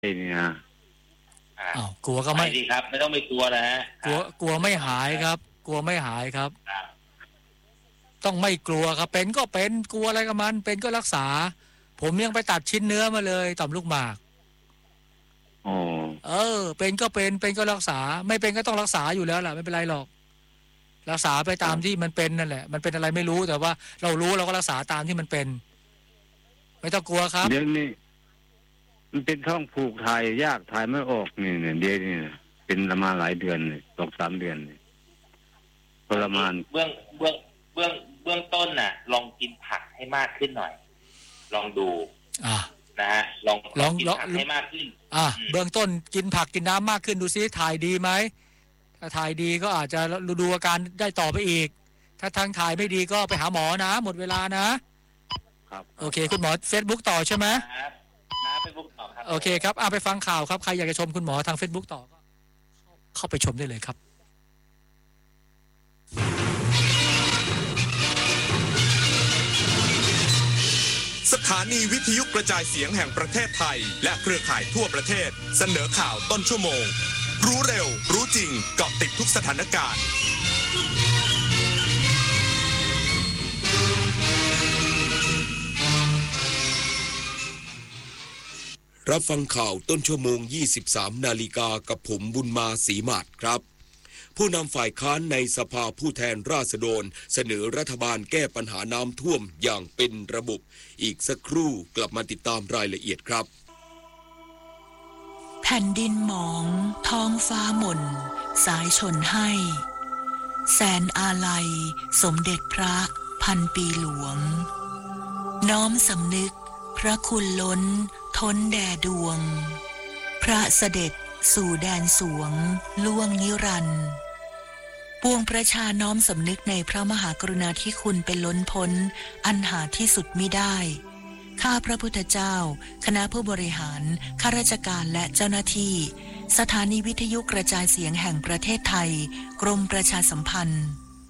นี่นะอ้าวกลัวก็ไม่ดีครับไม่ต้องไปกลัวนะฮะกลัวไม่หายครับกลัวไม่หายครับต้องไม่กลัวครับเป็นก็เป็นกลัวอะไรกับมันเป็นก็รักษาผมยังไปตัดชิ้นเนื้อมาเลยต่อมลูกหมากเป็นก็เป็นก็รักษาไม่เป็นก็ต้องรักษาอยู่แล้วแหละไม่เป็นไรหรอกรักษาไปตามที่มันเป็นนั่นแหละมันเป็นอะไรไม่รู้แต่ว่าเรารู้เราก็รักษาตามที่มันเป็นไม่ต้องกลัวครับเดี๋ยวนี้มันเป็นท้องผูกถ่ายยากถ่ายไม่ออกนี่เนี่ยเดี๋ยวนี้เป็นประมาณหลายเดือนเลย2-3 เดือนทรมานเบื้องต้นน่ะลองกินผักให้มากขึ้นหน่อยลองดูนะฮะลองกินผักให้มากขึ้นเบื้องต้นกินผักกินน้ำมากขึ้นดูซิถ่ายดีไหมถ้าถ่ายดีก็อาจจะดูอาการได้ต่อไปอีกถ้าทางถ่ายไม่ดีก็ไปหาหมอนะหมดเวลานะครับโอเคคุณหมอ Facebook ต่อใช่ไหมครับFacebook ต่อครับโอเคครับไปฟังข่าวครับใครอยากจะชมคุณหมอทาง Facebook ต่อก็เข้าไปชมได้เลยครับสถานีวิทยุกระจายเสียงแห่งประเทศไทยและเครือข่ายทั่วประเทศเสนอข่าวต้นชั่วโมงรู้เร็วรู้จริงเกาะติดทุกสถานการณ์รับฟังข่าวต้นชั่วโมง 23 นาฬิกากับผมบุญมาศรีมาศครับผู้นำฝ่ายค้านในสภาผู้แทนราษฎรเสนอรัฐบาลแก้ปัญหาน้ำท่วมอย่างเป็นระบบอีกสักครู่กลับมาติดตามรายละเอียดครับแผ่นดินหมองท้องฟ้าหม่นสายชนให้แสนอาลัยสมเด็จพระพันปีหลวงน้อมสำนึกพระคุณล้นท้นแด่ดวงพระเสด็จสู่แดนสวงล่วงนิรันดร์ปวงประชาน้อมสำนึกในพระมหากรุณาธิคุณเป็นล้นพ้นอันหาที่สุดมิได้ข้าพระพุทธเจ้าคณะผู้บริหารข้าราชการและเจ้าหน้าที่สถานีวิทยุกระจายเสียงแห่งประเทศไทยกรมประชาสัมพันธ์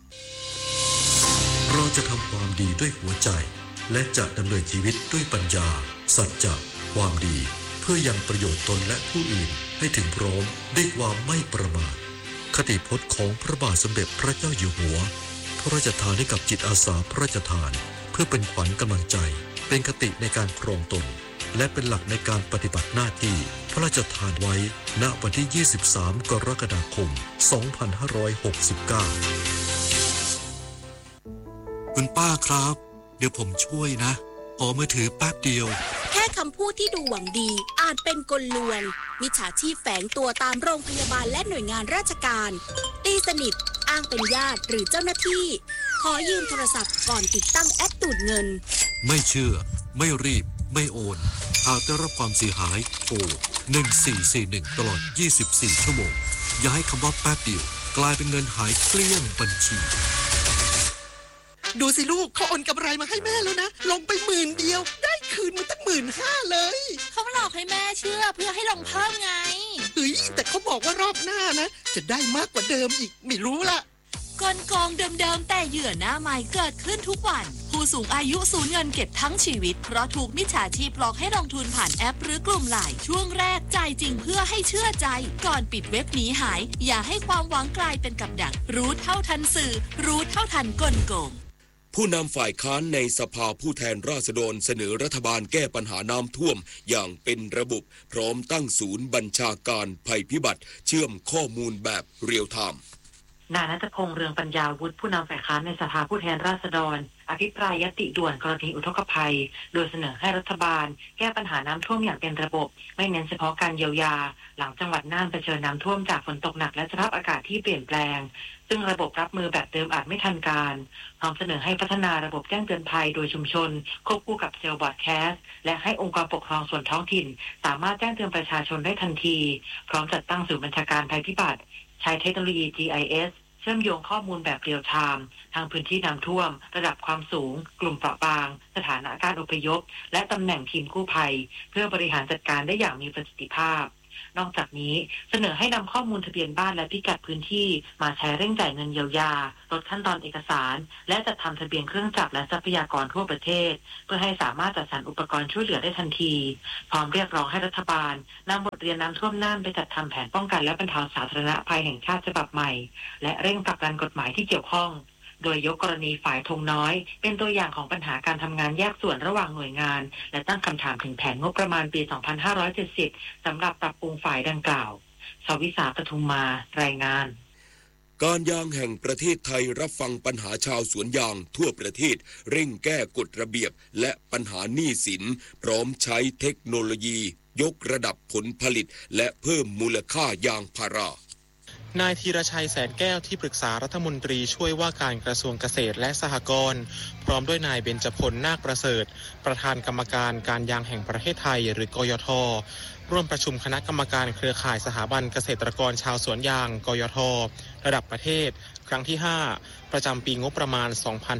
เราจะทำความดีด้วยหัวใจและจะดำเนินชีวิตด้วยปัญญาสัจจะความดีเพื่อยังประโยชน์ตนและผู้อื่นให้ถึงพร้อมด้วยความไม่ประมาทคติพจน์ของพระบาทสมเด็จพระเจ้าอยู่หัวพระราชทานให้กับจิตอาสาพระราชทานเพื่อเป็นขวัญกำลังใจเป็นคติในการครองตนและเป็นหลักในการปฏิบัติหน้าที่พระราชทานไว้ณวันที่ 23 กรกฎาคม 2569 คุณป้าครับเดี๋ยวผมช่วยนะขอมือถือแป๊บเดียวแค่คำพูดที่ดูหวังดีอาจเป็นกลลวงมิจฉาชีพแฝงตัวตามโรงพยาบาลและหน่วยงานราชการตีสนิทอ้างเป็นญาติหรือเจ้าหน้าที่ขอยืมโทรศัพท์ก่อนติดตั้งแอปดูดเงินไม่เชื่อไม่รีบไม่โอนหากได้รับความเสียหายโทร1441ตลอด24ชั่วโมงอย่าให้คำว่าแป๊บเดียวกลายเป็นเงินหายเกลี้ยงบัญชีดูสิลูกเขาโอนกำไรมาให้แม่แล้วนะลงไป10,000เดียวได้คืนมาตั้ง15,000เลยเขาหลอกให้แม่เชื่อเพื่อให้ลงเพิ่มไงแต่เขาบอกว่ารอบหน้านะจะได้มากกว่าเดิมอีกไม่รู้ละกลโกงเดิมๆแต่เหยื่อหน้าใหม่เกิดขึ้นทุกวันผู้สูงอายุสูญเงินเก็บทั้งชีวิตเพราะถูกมิจฉาชีพหลอกให้ลงทุนผ่านแอปหรือกลุ่มไลน์ช่วงแรกจ่ายจริงเพื่อให้เชื่อใจก่อนปิดเว็บหนีหายอย่าให้ความหวังกลายเป็นกับดักรู้เท่าทันสื่อรู้เท่าทันกลโกงผู้นำฝ่ายค้านในสภาผู้แทนราษฎรเสนอรัฐบาลแก้ปัญหาน้ำท่วมอย่างเป็นระบบพร้อมตั้งศูนย์บัญชาการภัยพิบัติเชื่อมข้อมูลแบบเรียลไทม์นายณัฐพงษ์เรืองปัญญาวุฒิผู้นำฝ่ายค้านในสภาผู้แทนราษฎรอภิปรายญัตติด่วนกรณีอุทกภัยโดยเสนอให้รัฐบาลแก้ปัญหาน้ำท่วมอย่างเป็นระบบไม่เน้นเฉพาะการเยียวยาหลังจังหวัดน่านเผชิญน้ำท่วมจากฝนตกหนักและสภาพอากาศที่เปลี่ยนแปลงซึ่งระบบรับมือแบบเดิมอาจไม่ทันการพร้อมเสนอให้พัฒนาระบบแจ้งเตือนภัยโดยชุมชนควบคู่กับเซลล์บอร์ดแคสต์และให้องค์กรปกครองส่วนท้องถิ่นสามารถแจ้งเตือนประชาชนได้ทันทีพร้อมจัดตั้งศูนย์บัญชาการภัยพิบัติใช้เทคโนโลยี GISเชื่อมโยงข้อมูลแบบเรียลไทม์ทางพื้นที่น้ำท่วมระดับความสูงกลุ่มเปราะบางสถานะการอพยพและตำแหน่งทีมกู้ภัยเพื่อบริหารจัดการได้อย่างมีประสิทธิภาพนอกจากนี้เสนอให้นำข้อมูลทะเบียนบ้านและพิกัดพื้นที่มาใช้เร่งจ่ายเงินเยียวยาลดขั้นตอนเอกสารและจัดทำทะเบียนเครื่องจักรและทรัพยากรทั่วประเทศเพื่อให้สามารถจัดสรรอุปกรณ์ช่วยเหลือได้ทันทีพร้อมเรียกร้องให้รัฐบาลนำบทเรียนน้ำท่วมน่านไปจัดทำแผนป้องกันและบรรเทาสาธารณภัยแห่งชาติฉบับใหม่และเร่งผลักดันกฎหมายที่เกี่ยวข้องโดยยกกรณีฝ่ายธงน้อยเป็นตัวอย่างของปัญหาการทำงานแยกส่วนระหว่างหน่วยงานและตั้งคำถามถึงแผนงบประมาณปี 2570 สำหรับปรับปรุงฝ่ายดังกล่าวสวิษา ปทุมมารายงานการยางแห่งประเทศไทยรับฟังปัญหาชาวสวนยางทั่วประเทศเร่งแก้กฎระเบียบและปัญหาหนี้สินพร้อมใช้เทคโนโลยียกระดับผลผลิตและเพิ่มมูลค่ายางพารานายธีรชัยแสนแก้วที่ปรึกษารัฐมนตรีช่วยว่าการกระทรวงเกษตรและสหกรณ์พร้อมด้วยนายเบญจพลนาคประเสริฐประธานกรรมการการยางแห่งประเทศไทยหรือกยท.ร่วมประชุมคณะกรรมการเครือข่ายสถาบันเกษตรกรชาวสวนยางกยท.ระดับประเทศครั้งที่ 5 ประจำปีงบประมาณ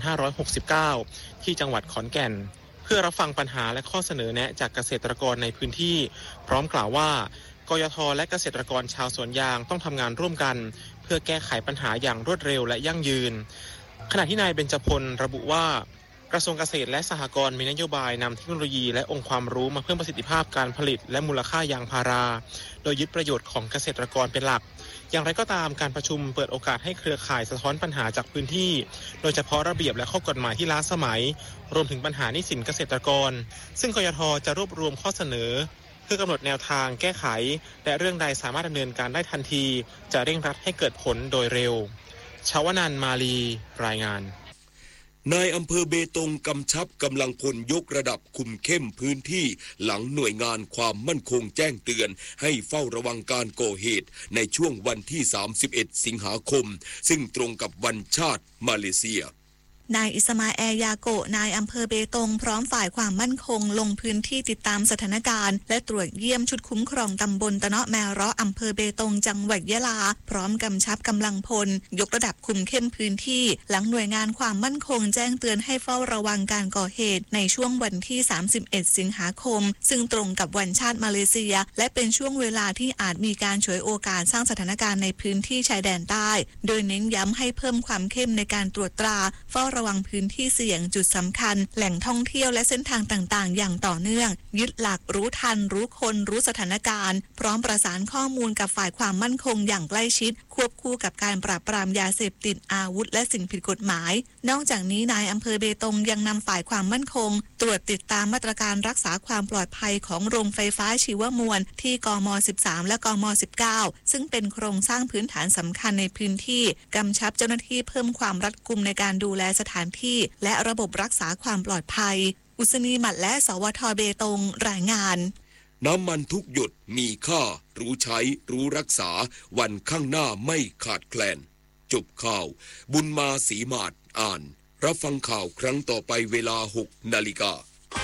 2569 ที่จังหวัดขอนแก่นเพื่อรับฟังปัญหาและข้อเสนอแนะจากเกษตรกรในพื้นที่พร้อมกล่าวว่ากยท.และเกษตรกรชาวสวนยางต้องทำงานร่วมกันเพื่อแก้ไขปัญหาอย่างรวดเร็วและยั่งยืนขณะที่นายเบญจพลระบุว่ากระทรวงเกษตรและสหกรณ์มีนโยบายนำเทคโนโลยีและองค์ความรู้มาเพิ่มประสิทธิภาพการผลิตและมูลค่ายางพาราโดยยึดประโยชน์ของเกษตรกรเป็นหลักอย่างไรก็ตามการประชุมเปิดโอกาสให้เครือข่ายสะท้อนปัญหาจากพื้นที่โดยเฉพาะระเบียบและข้อกฎหมายที่ล้าสมัยรวมถึงปัญหาหนี้สินเกษตรกรซึ่งกยท.จะรวบรวมข้อเสนอเพื่อกำหนดแนวทางแก้ไขและเรื่องใดสามารถดำเนินการได้ทันทีจะเร่งรัดให้เกิดผลโดยเร็วชวนันท์มาลีรายงานนายอำเภอเบตงกำชับกำลังพลยกระดับคุมเข้มพื้นที่หลังหน่วยงานความมั่นคงแจ้งเตือนให้เฝ้าระวังการก่อเหตุในช่วงวันที่ 31 สิงหาคมซึ่งตรงกับวันชาติมาเลเซียนายอิสมาแอลยาโกะนายอำเภอเบตงพร้อมฝ่ายความมั่นคงลงพื้นที่ติดตามสถานการณ์และตรวจเยี่ยมชุดคุ้มครองตำบลตะเนาะแมเราะอำเภอเบตงจังหวัดยะลาพร้อมกำชับกำลังพลยกระดับคุมเข้มพื้นที่หลังหน่วยงานความมั่นคงแจ้งเตือนให้เฝ้าระวังการก่อเหตุในช่วงวันที่ 31 สิงหาคมซึ่งตรงกับวันชาติมาเลเซียและเป็นช่วงเวลาที่อาจมีการฉวยโอกาสสร้างสถานการณ์ในพื้นที่ชายแดนใต้โดยเน้นย้ำให้เพิ่มความเข้มในการตรวจตราเฝ้าระวังพื้นที่เสี่ยงจุดสำคัญแหล่งท่องเที่ยวและเส้นทางต่างๆอย่างต่อเนื่องยึดหลักรู้ทันรู้คนรู้สถานการณ์พร้อมประสานข้อมูลกับฝ่ายความมั่นคงอย่างใกล้ชิดควบคู่กับการปราบปรามยาเสพติดอาวุธและสิ่งผิดกฎหมายนอกจากนี้นายอำเภอเบตงยังนำฝ่ายความมั่นคงตรวจติดตามมาตรการรักษาความปลอดภัยของโรงไฟฟ้าชีวมวลที่กม. 13 และกม. 19 ซึ่งเป็นโครงสร้างพื้นฐานสำคัญในพื้นที่กำชับเจ้าหน้าที่เพิ่มความรัดกุมในการดูแลสถานที่และระบบรักษาความปลอดภัยอุศนีหมัดและสวท.เบตงรายงานน้ำมันทุกหยดมีค่ารู้ใช้รู้รักษาวันข้างหน้าไม่ขาดแคลนจบข่าวบุญมาศรีมาศอ่านรับฟังข่าวครั้งต่อไปเวลา 6 นาฬิกา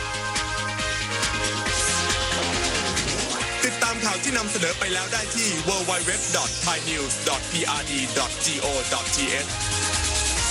ติดตามข่าวที่นำเสนอไปแล้วได้ที่ www.thainews.prd.go.th